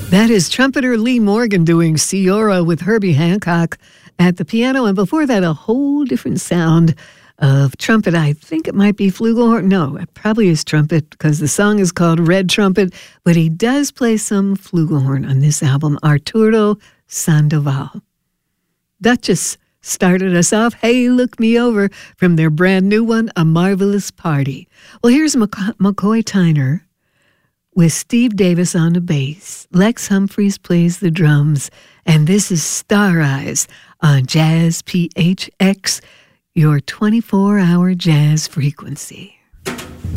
That is trumpeter Lee Morgan doing Ciora with Herbie Hancock at the piano. And before that, a whole different sound of trumpet. I think it might be flugelhorn. No, it probably is trumpet because the song is called Red Trumpet. But he does play some flugelhorn on this album, Arturo Sandoval. Duchess started us off, Hey, Look Me Over, from their brand new one, A Marvelous Party. Well, here's McCoy Tyner with Steve Davis on the bass. Lex Humphreys plays the drums, and this is Star Eyes on Jazz PHX, your 24-hour jazz frequency.